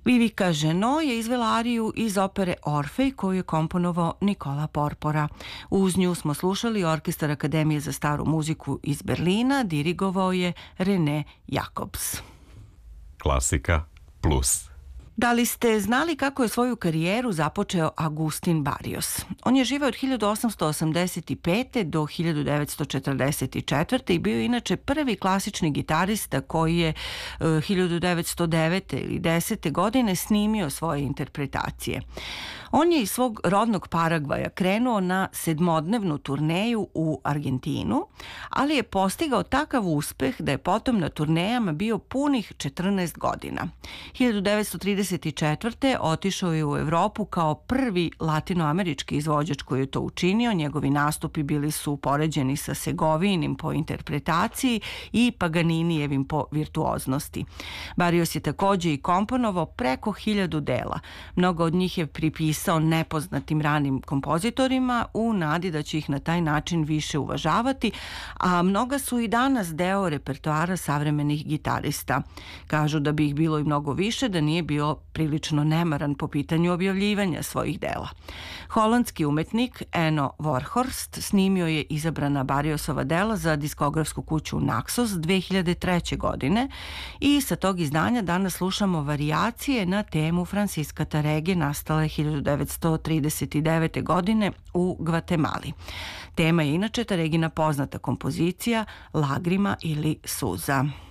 Vivica Ženo je izvela ariju iz opere Orfej koju je komponovao Nikola Porpora. Uz nju smo slušali Orkestar Akademije za staru muziku iz Berlina, dirigovao je René Jacobs. Klasika plus. Da li ste znali kako je svoju karijeru započeo Agustín Barrios? On je živeo od 1885. do 1944. i bio je inače prvi klasični gitarista koji je 1909. ili 10. godine snimio svoje interpretacije. On je iz svog rodnog Paragvaja krenuo na 7-dnevnu turneju u Argentinu, ali je postigao takav uspeh da je potom na turnejama bio punih 14 godina. 1934. otišao je u Evropu kao prvi latinoamerički izvođač koji je to učinio. Njegovi nastupi bili su poređeni sa Segovinim po interpretaciji i Paganinijevim po virtuoznosti. Barrios je takođe i komponovao preko 1000 dela. Mnogo od njih je pripisao nepoznatim ranim kompozitorima u nadi da će ih na taj način više uvažavati, a mnoga su i danas deo repertoara savremenih gitarista. Kažu da bi ih bilo i mnogo više da nije bio prilično nemaran po pitanju objavljivanja svojih dela. Holandski umetnik Eno Vorhorst snimio je izabrana Barriosova dela za diskografsku kuću Naxos 2003. godine i sa tog izdanja danas slušamo varijacije na temu Francisca Tarege nastale 1939. godine u Gvatemali. Tema je inače Taregina poznata kompozicija Lagrima ili Suza.